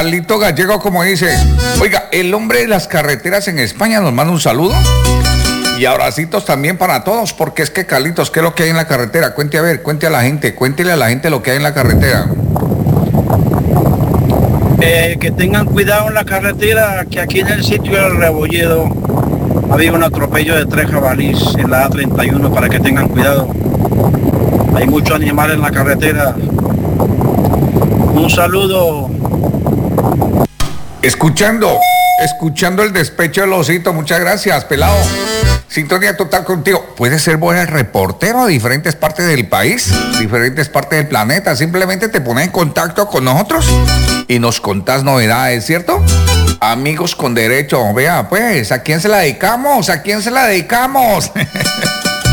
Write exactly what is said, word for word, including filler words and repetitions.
Carlito Gallego, como dice, oiga, el hombre de las carreteras en España nos manda un saludo. Y abracitos también para todos, porque es que Carlitos, ¿qué es lo que hay en la carretera? Cuente a ver, cuente a la gente, cuéntele a la gente lo que hay en la carretera. Eh, que tengan cuidado en la carretera, que aquí en el sitio del Rebolledo había un atropello de tres jabalíes en la A treinta y uno, para que tengan cuidado. Hay muchos animales en la carretera. Un saludo. Escuchando, escuchando el despecho del osito, muchas gracias, pelado. Sintonía total contigo. Puede ser vos el reportero de diferentes partes del país, diferentes partes del planeta. Simplemente te pones en contacto con nosotros y nos contás novedades, ¿cierto? Amigos con derecho. Vea, pues, ¿a quién se la dedicamos? ¿A quién se la dedicamos?